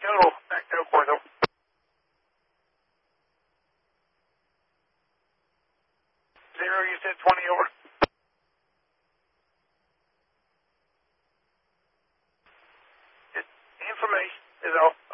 back to Corzo. Zero, you said 20 over. Just information is all.